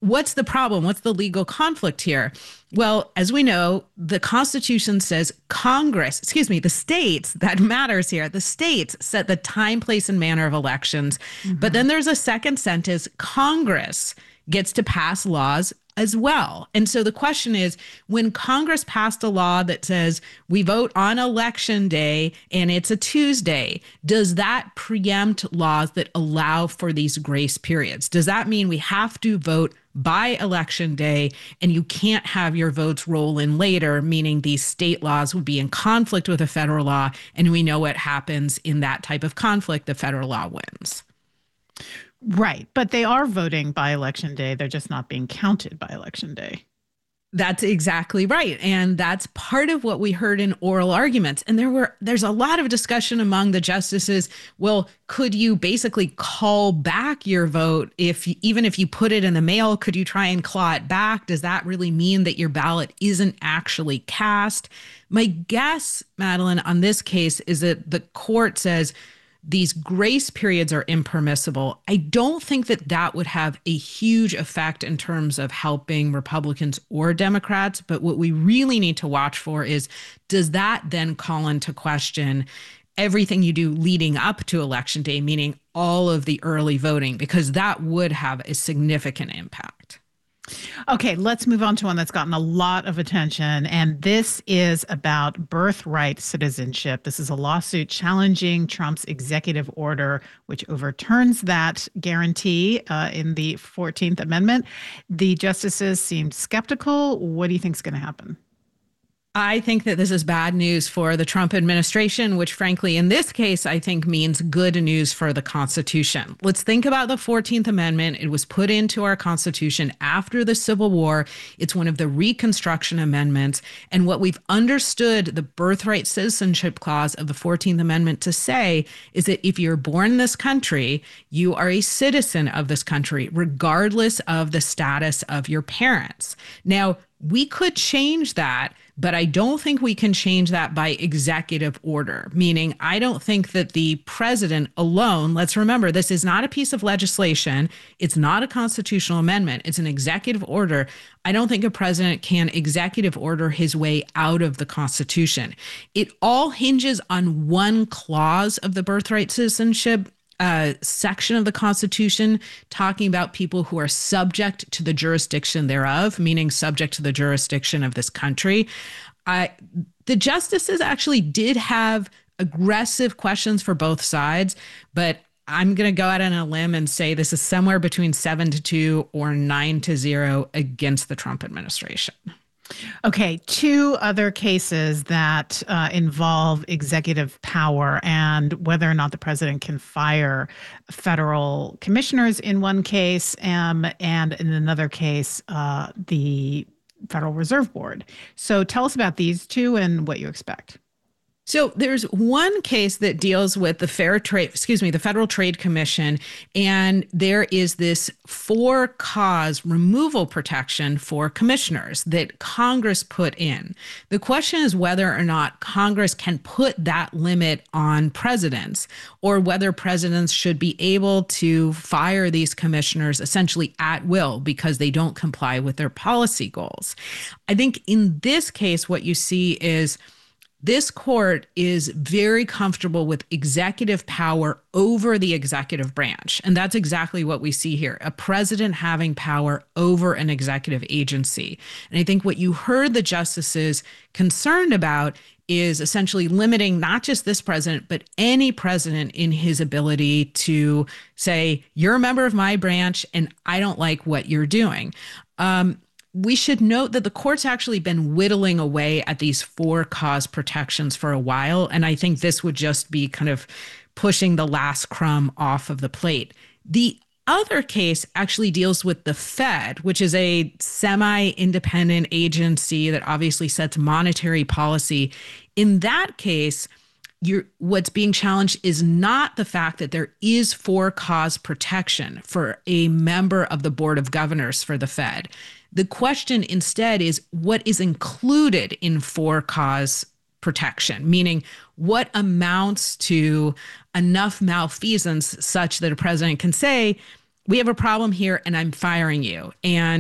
what's the problem? What's the legal conflict here? Well, as we know, the Constitution says the states, that matters here, the states set the time, place, and manner of elections. But then there's a second sentence, Congress gets to pass laws as well. And so the question is, when Congress passed a law that says we vote on election day and it's a Tuesday, does that preempt laws that allow for these grace periods? Does that mean we have to vote by election day and you can't have your votes roll in later, meaning these state laws would be in conflict with a federal law? And we know what happens in that type of conflict, the federal law wins. Right. But they are voting by election day. They're just not being counted by election day. That's exactly right. And that's part of what we heard in oral arguments. And there's a lot of discussion among the justices. Well, could you basically call back your vote even if you put it in the mail? Could you try and claw it back? Does that really mean that your ballot isn't actually cast? My guess, Madeline, on this case is that the court says these grace periods are impermissible. I don't think that would have a huge effect in terms of helping Republicans or Democrats. But what we really need to watch for is, does that then call into question everything you do leading up to Election Day, meaning all of the early voting, because that would have a significant impact. Okay, let's move on to one that's gotten a lot of attention, and this is about birthright citizenship. This is a lawsuit challenging Trump's executive order, which overturns that guarantee in the 14th Amendment. The justices seemed skeptical. What do you think is going to happen? I think that this is bad news for the Trump administration, which frankly, in this case, I think means good news for the Constitution. Let's think about the 14th Amendment. It was put into our Constitution after the Civil War. It's one of the Reconstruction Amendments. And what we've understood the birthright citizenship clause of the 14th Amendment to say is that if you're born in this country, you are a citizen of this country, regardless of the status of your parents. Now, we could change that, but I don't think we can change that by executive order, meaning I don't think that the president alone, let's remember, this is not a piece of legislation. It's not a constitutional amendment. It's an executive order. I don't think a president can executive order his way out of the Constitution. It all hinges on one clause of the birthright citizenship section of the Constitution talking about people who are subject to the jurisdiction thereof, meaning subject to the jurisdiction of this country. The justices actually did have aggressive questions for both sides, but I'm going to go out on a limb and say this is somewhere between 7-2 or 9-0 against the Trump administration. Okay, two other cases that involve executive power and whether or not the president can fire federal commissioners in one case, and in another case, the Federal Reserve Board. So tell us about these two and what you expect. So there's one case that deals with the Federal Trade Commission, and there is this for-cause removal protection for commissioners that Congress put in. The question is whether or not Congress can put that limit on presidents, or whether presidents should be able to fire these commissioners essentially at will because they don't comply with their policy goals. I think in this case, what you see is this court is very comfortable with executive power over the executive branch. And that's exactly what we see here, a president having power over an executive agency. And I think what you heard the justices concerned about is essentially limiting not just this president, but any president in his ability to say, you're a member of my branch and I don't like what you're doing. We should note that the court's actually been whittling away at these for-cause protections for a while, and I think this would just be kind of pushing the last crumb off of the plate. The other case actually deals with the Fed, which is a semi-independent agency that obviously sets monetary policy. In that case, what's being challenged is not the fact that there is for-cause protection for a member of the Board of Governors for the Fed. The question instead is what is included in for-cause protection, meaning what amounts to enough malfeasance such that a president can say, we have a problem here and I'm firing you. And